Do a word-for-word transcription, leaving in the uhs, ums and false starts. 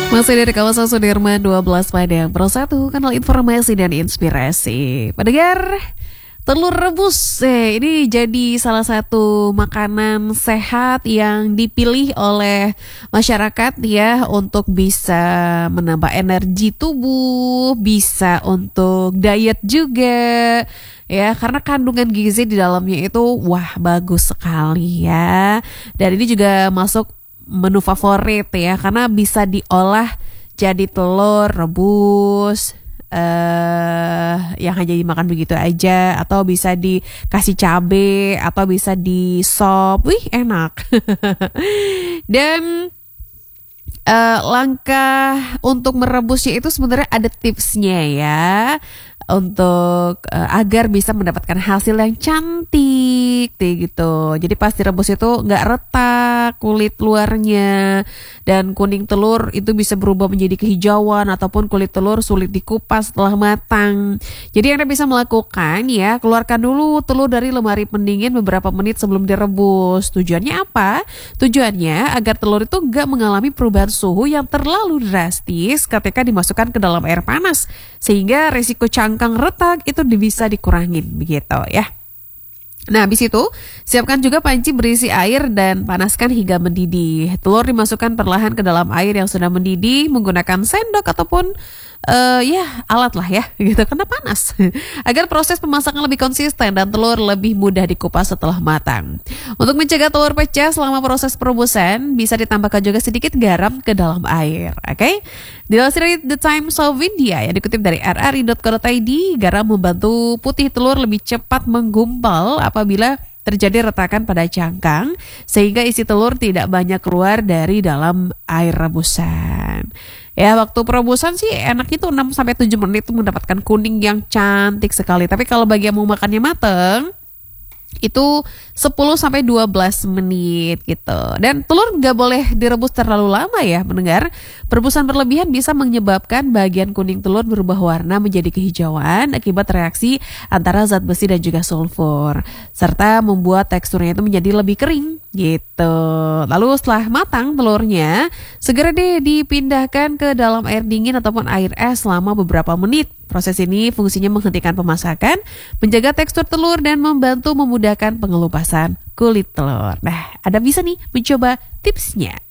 Masih dari kawasan Sudirman dua belas Padang Pro satu, kanal informasi dan inspirasi. Pendengar, telur rebus eh, ini jadi salah satu makanan sehat yang dipilih oleh masyarakat ya, untuk bisa menambah energi tubuh, bisa untuk diet juga ya, karena kandungan gizi di dalamnya itu wah bagus sekali ya. Dan ini juga masuk menu favorit ya, karena bisa diolah jadi telur rebus eh yang hanya dimakan begitu aja, atau bisa dikasih cabe, atau bisa di sop. Wih, enak. Dan uh, langkah untuk merebusnya itu sebenarnya ada tipsnya ya, untuk uh, agar bisa mendapatkan hasil yang cantik gitu. Jadi pas direbus itu nggak retak kulit luarnya, dan kuning telur itu bisa berubah menjadi kehijauan, ataupun kulit telur sulit dikupas setelah matang. Jadi Anda bisa melakukan ya, keluarkan dulu telur dari lemari pendingin beberapa menit sebelum direbus. Tujuannya apa? Tujuannya agar telur itu nggak mengalami perubahan suhu yang terlalu drastis ketika dimasukkan ke dalam air panas, sehingga risiko cangkang retak itu bisa dikurangin begitu ya. Nah, habis itu siapkan juga panci berisi air dan panaskan hingga mendidih. Telur dimasukkan perlahan ke dalam air yang sudah mendidih menggunakan sendok ataupun uh, ya alat lah ya gitu, karena panas. Agar proses pemasakan lebih konsisten dan telur lebih mudah dikupas setelah matang. Untuk mencegah telur pecah selama proses perebusan, bisa ditambahkan juga sedikit garam ke dalam air. Oke? Okay? Dilansir dari The Times of India yang dikutip dari r r i dot co dot i d, garam membantu putih telur lebih cepat menggumpal apabila terjadi retakan pada cangkang, sehingga isi telur tidak banyak keluar dari dalam air rebusan. Ya, waktu perebusan sih enaknya tuh enam sampai tujuh menit tuh mendapatkan kuning yang cantik sekali. Tapi kalau bagi yang mau makannya mateng, itu sepuluh sampai dua belas menit gitu. Dan telur nggak boleh direbus terlalu lama ya mendengar. Perebusan berlebihan bisa menyebabkan bagian kuning telur berubah warna menjadi kehijauan akibat reaksi antara zat besi dan juga sulfur, serta membuat teksturnya itu menjadi lebih kering gitu. Lalu setelah matang telurnya, segera deh dipindahkan ke dalam air dingin ataupun air es selama beberapa menit. Proses ini fungsinya menghentikan pemasakan, menjaga tekstur telur, dan membantu memudahkan pengelupasan kulit telur. Nah, Anda bisa nih mencoba tipsnya.